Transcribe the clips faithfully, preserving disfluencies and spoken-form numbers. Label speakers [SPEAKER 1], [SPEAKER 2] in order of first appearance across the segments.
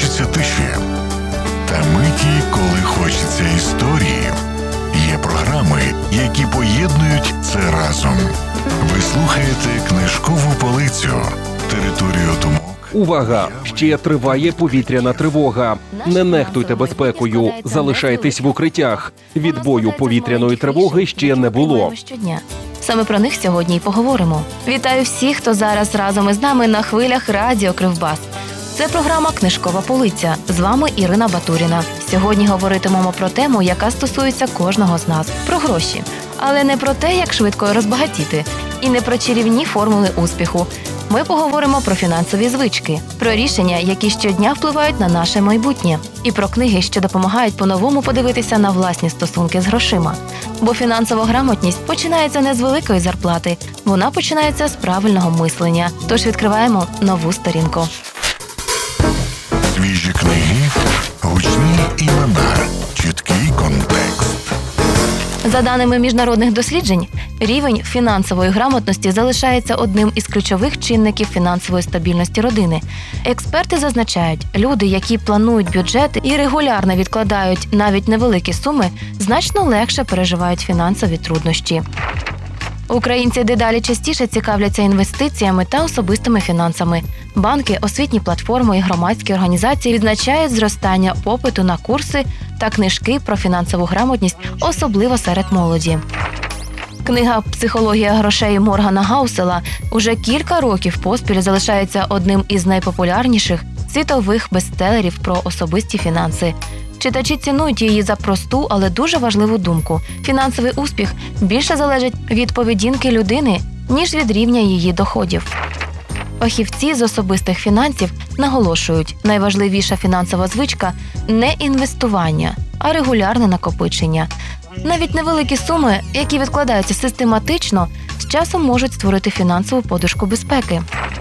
[SPEAKER 1] хочеться тиші. Та миті, коли хочеться історії. Є програми, які поєднують це разом. Ви слухаєте «Книжкову полицю». Територію думок.
[SPEAKER 2] Увага! Ще триває повітряна тривога. Не нехтуйте безпекою. Залишайтесь в укриттях. Відбою повітряної тривоги ще не було.
[SPEAKER 3] Саме про них сьогодні й поговоримо. Вітаю всіх, хто зараз разом із нами на хвилях Радіо Кривбас. Це програма «Книжкова полиця». З вами Ірина Батуріна. Сьогодні говоритимемо про тему, яка стосується кожного з нас – про гроші. Але не про те, як швидко розбагатіти, і не про чарівні формули успіху. Ми поговоримо про фінансові звички, про рішення, які щодня впливають на наше майбутнє, і про книги, що допомагають по-новому подивитися на власні стосунки з грошима. Бо фінансова грамотність починається не з великої зарплати, вона починається з правильного мислення. Тож відкриваємо нову сторінку.
[SPEAKER 1] Свіжі книги, гучні імена, чіткий контекст.
[SPEAKER 3] За даними міжнародних досліджень, рівень фінансової грамотності залишається одним із ключових чинників фінансової стабільності родини. Експерти зазначають, люди, які планують бюджет і регулярно відкладають навіть невеликі суми, значно легше переживають фінансові труднощі. Українці дедалі частіше цікавляться інвестиціями та особистими фінансами. Банки, освітні платформи і громадські організації відзначають зростання попиту на курси та книжки про фінансову грамотність, особливо серед молоді. Книга «Психологія грошей» Моргана Гаусела уже кілька років поспіль залишається одним із найпопулярніших світових бестселерів про особисті фінанси. Читачі цінують її за просту, але дуже важливу думку. Фінансовий успіх більше залежить від поведінки людини, ніж від рівня її доходів. Фахівці з особистих фінансів наголошують, найважливіша фінансова звичка – не інвестування, а регулярне накопичення. Навіть невеликі суми, які відкладаються систематично, з часом можуть створити фінансову подушку безпеки.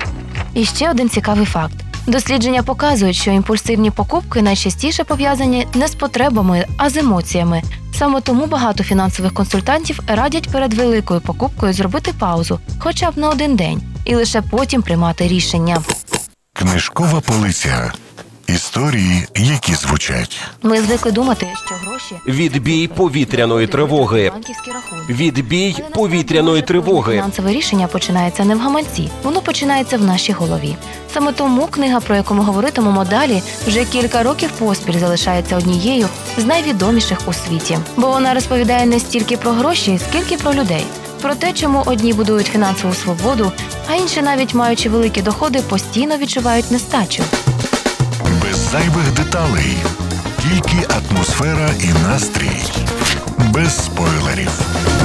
[SPEAKER 3] І ще один цікавий факт. Дослідження показують, що імпульсивні покупки найчастіше пов'язані не з потребами, а з емоціями. Саме тому багато фінансових консультантів радять перед великою покупкою зробити паузу, хоча б на один день, і лише потім приймати рішення.
[SPEAKER 1] Книжкова полиця. Історії, які звучать.
[SPEAKER 3] Ми звикли думати, що гроші...
[SPEAKER 2] Відбій повітряної тривоги.
[SPEAKER 3] Банківські рахунки.
[SPEAKER 2] Відбій повітряної тривоги.
[SPEAKER 3] Фінансове рішення починається не в гаманці, воно починається в нашій голові. Саме тому книга, про яку ми говоритимемо далі, вже кілька років поспіль залишається однією з найвідоміших у світі. Бо вона розповідає не стільки про гроші, скільки про людей. Про те, чому одні будують фінансову свободу, а інші, навіть маючи великі доходи, постійно відчувають нестачу.
[SPEAKER 1] Без зайвих деталей. Тільки атмосфера і настрій. Без спойлерів.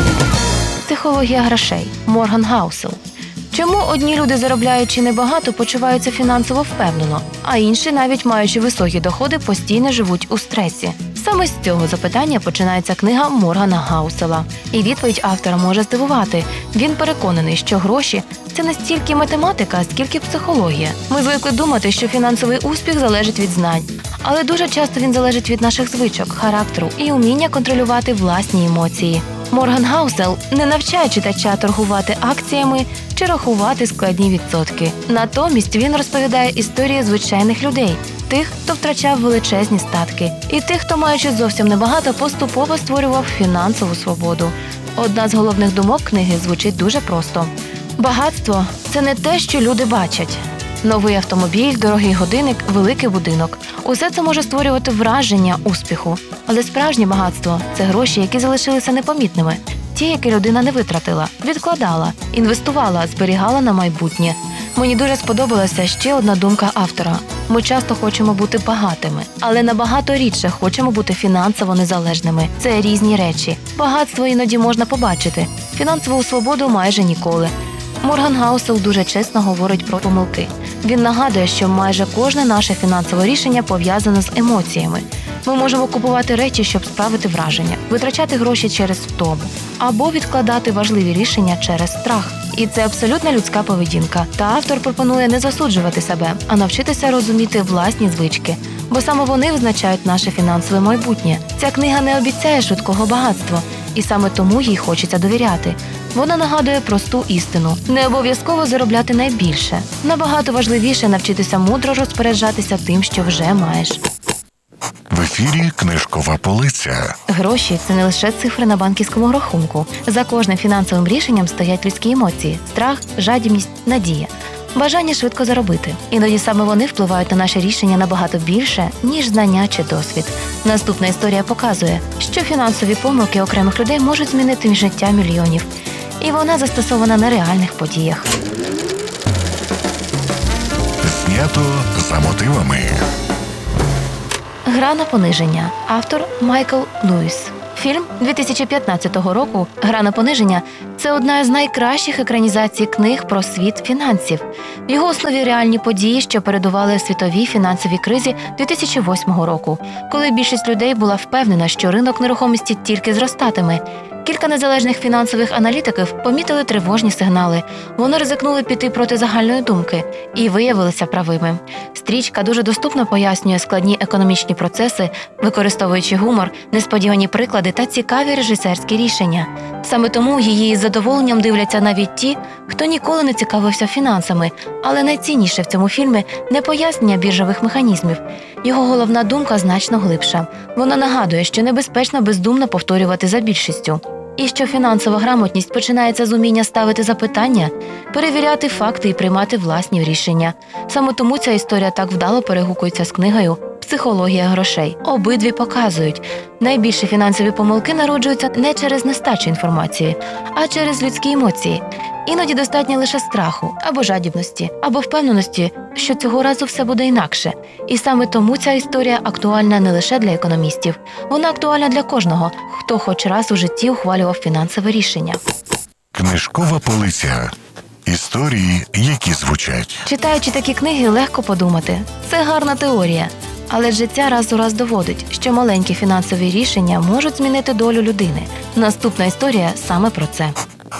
[SPEAKER 3] Психологія грошей. Морган Гаусел. Чому одні люди, заробляючи небагато, почуваються фінансово впевнено, а інші, навіть маючи високі доходи, постійно живуть у стресі? Саме з цього запитання починається книга Моргана Гаусела. І відповідь автора може здивувати. Він переконаний, що гроші – це не стільки математика, скільки психологія. Ми звикли думати, що фінансовий успіх залежить від знань. Але дуже часто він залежить від наших звичок, характеру і уміння контролювати власні емоції. Морган Гаусел не навчає читача торгувати акціями чи рахувати складні відсотки. Натомість він розповідає історії звичайних людей, тих, хто втрачав величезні статки, і тих, хто, маючи зовсім небагато, поступово створював фінансову свободу. Одна з головних думок книги звучить дуже просто. Багатство – це не те, що люди бачать. Новий автомобіль, дорогий годинник, великий будинок. Усе це може створювати враження успіху. Але справжнє багатство – це гроші, які залишилися непомітними. Ті, які людина не витратила, відкладала, інвестувала, зберігала на майбутнє. Мені дуже сподобалася ще одна думка автора. Ми часто хочемо бути багатими, але набагато рідше хочемо бути фінансово незалежними. Це різні речі. Багатство іноді можна побачити, фінансову свободу майже ніколи. Морган Гаусел дуже чесно говорить про помилки. Він нагадує, що майже кожне наше фінансове рішення пов'язане з емоціями. Ми можемо купувати речі, щоб справити враження, витрачати гроші через втому, або відкладати важливі рішення через страх. І це абсолютно людська поведінка. Та автор пропонує не засуджувати себе, а навчитися розуміти власні звички. Бо саме вони визначають наше фінансове майбутнє. Ця книга не обіцяє швидкого багатства. І саме тому їй хочеться довіряти. Вона нагадує просту істину – не обов'язково заробляти найбільше. Набагато важливіше навчитися мудро розпоряджатися тим, що вже маєш.
[SPEAKER 1] В ефірі «Книжкова полиця».
[SPEAKER 3] Гроші – це не лише цифри на банківському рахунку. За кожним фінансовим рішенням стоять людські емоції – страх, жадібність, надія. Бажання швидко заробити. Іноді саме вони впливають на наше рішення набагато більше, ніж знання чи досвід. Наступна історія показує, що фінансові помилки окремих людей можуть змінити життя мільйонів. І вона застосована на реальних подіях.
[SPEAKER 1] Знято за мотивами.
[SPEAKER 3] «Гра на пониження». Автор Майкл Льюіс. Фільм дві тисячі п'ятнадцятого року «Гра на пониження» – це одна із найкращих екранізацій книг про світ фінансів. В його основі реальні події, що передували світовій фінансовій кризі дві тисячі восьмого року, коли більшість людей була впевнена, що ринок нерухомості тільки зростатиме. Кілька незалежних фінансових аналітиків помітили тривожні сигнали. Вони ризикнули піти проти загальної думки і виявилися правими. Стрічка дуже доступно пояснює складні економічні процеси, використовуючи гумор, несподівані приклади та цікаві режисерські рішення. Саме тому її із задоволенням дивляться навіть ті, хто ніколи не цікавився фінансами. Але найцінніше в цьому фільмі не пояснення біржових механізмів. Його головна думка значно глибша. Вона нагадує, що небезпечно бездумно повторювати за більшістю. І що фінансова грамотність починається з уміння ставити запитання, перевіряти факти і приймати власні рішення. Саме тому ця історія так вдало перегукується з книгою «Психологія грошей». Обидві показують, найбільші фінансові помилки народжуються не через нестачу інформації, а через людські емоції. Іноді достатньо лише страху, або жадібності, або впевненості, що цього разу все буде інакше. І саме тому ця історія актуальна не лише для економістів. Вона актуальна для кожного, хто хоч раз у житті ухвалював фінансове рішення.
[SPEAKER 1] «Книжкова полиця». Історії, які звучать.
[SPEAKER 3] Читаючи такі книги, легко подумати – це гарна теорія. Але життя раз у раз доводить, що маленькі фінансові рішення можуть змінити долю людини. Наступна історія саме про це.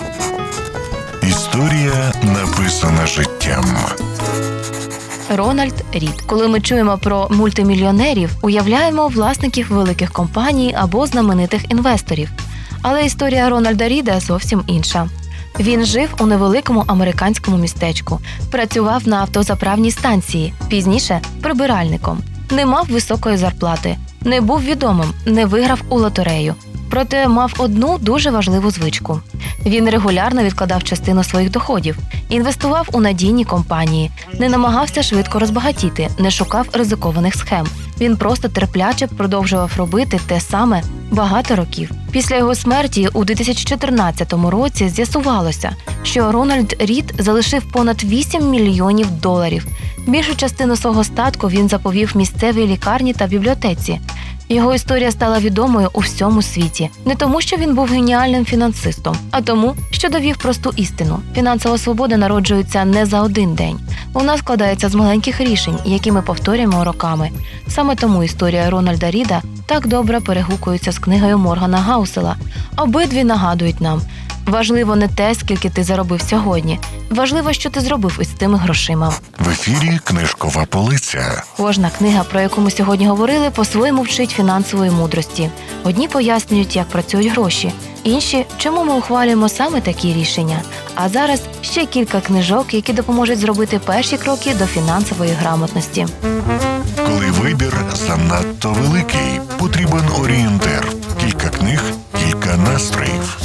[SPEAKER 1] Історія, написана життям.
[SPEAKER 3] Рональд Рід. Коли ми чуємо про мультимільйонерів, уявляємо власників великих компаній або знаменитих інвесторів. Але історія Рональда Ріда зовсім інша. Він жив у невеликому американському містечку, працював на автозаправній станції, пізніше – прибиральником. Не мав високої зарплати, не був відомим, не виграв у лотерею. Проте мав одну дуже важливу звичку. Він регулярно відкладав частину своїх доходів, інвестував у надійні компанії, не намагався швидко розбагатіти, не шукав ризикованих схем. Він просто терпляче продовжував робити те саме багато років. Після його смерті у дві тисячі чотирнадцятому році з'ясувалося, що Рональд Рід залишив понад вісім мільйонів доларів. Більшу частину свого статку він заповів місцевій лікарні та бібліотеці. Його історія стала відомою у всьому світі. Не тому, що він був геніальним фінансистом, а тому, що довів просту істину. Фінансова свобода народжується не за один день. Вона складається з маленьких рішень, які ми повторюємо роками. Саме тому історія Рональда Ріда так добре перегукується з книгою Моргана Гаусела. Обидві нагадують нам – важливо не те, скільки ти заробив сьогодні. Важливо, що ти зробив із тими грошима.
[SPEAKER 1] В ефірі «Книжкова полиця».
[SPEAKER 3] Кожна книга, про яку ми сьогодні говорили, по-своєму вчить фінансової мудрості. Одні пояснюють, як працюють гроші, інші – чому ми ухвалюємо саме такі рішення. А зараз ще кілька книжок, які допоможуть зробити перші кроки до фінансової грамотності.
[SPEAKER 1] Коли вибір занадто великий, потрібен орієнтир. Кілька книг, кілька настроїв.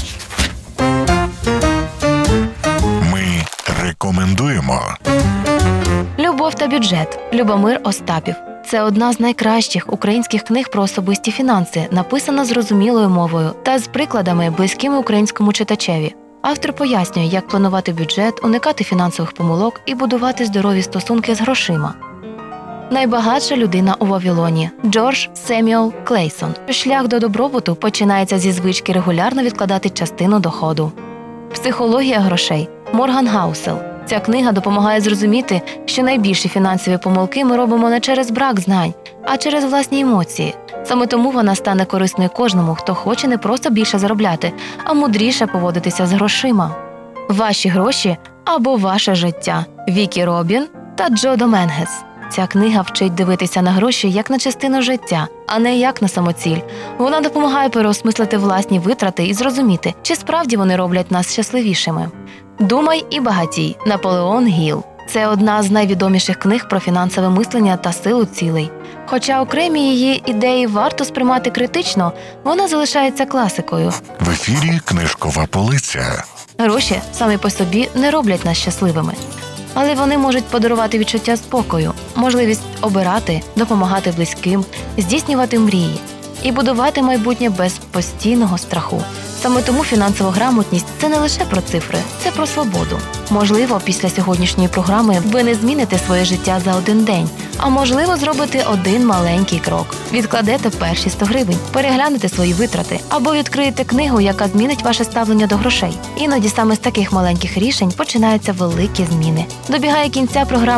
[SPEAKER 1] Ми рекомендуємо.
[SPEAKER 3] «Любов та бюджет» Любомир Остапів. Це одна з найкращих українських книг про особисті фінанси, написана зрозумілою мовою та з прикладами, близькими українському читачеві. Автор пояснює, як планувати бюджет, уникати фінансових помилок і будувати здорові стосунки з грошима. Найбагатша людина у Вавилоні Джордж Семюел Клейсон. Шлях до добробуту починається зі звички регулярно відкладати частину доходу. «Психологія грошей» Морган Гаусел. Ця книга допомагає зрозуміти, що найбільші фінансові помилки ми робимо не через брак знань, а через власні емоції. Саме тому вона стане корисною кожному, хто хоче не просто більше заробляти, а мудріше поводитися з грошима. «Ваші гроші або ваше життя» Вікі Робін та Джо Доменгес. Ця книга вчить дивитися на гроші як на частину життя, а не як на самоціль. Вона допомагає переосмислити власні витрати і зрозуміти, чи справді вони роблять нас щасливішими. «Думай і багатій» Наполеон Гілл. Це одна з найвідоміших книг про фінансове мислення та силу цілей. Хоча окремі її ідеї варто сприймати критично, вона залишається класикою.
[SPEAKER 1] В ефірі «Книжкова полиця».
[SPEAKER 3] Гроші самі по собі не роблять нас щасливими. Але вони можуть подарувати відчуття спокою, можливість обирати, допомагати близьким, здійснювати мрії і будувати майбутнє без постійного страху. Саме тому фінансова грамотність – це не лише про цифри, це про свободу. Можливо, після сьогоднішньої програми ви не зміните своє життя за один день, а можливо, зробите один маленький крок. Відкладете перші сто гривень, переглянете свої витрати або відкриєте книгу, яка змінить ваше ставлення до грошей. Іноді саме з таких маленьких рішень починаються великі зміни. Добігає кінця програма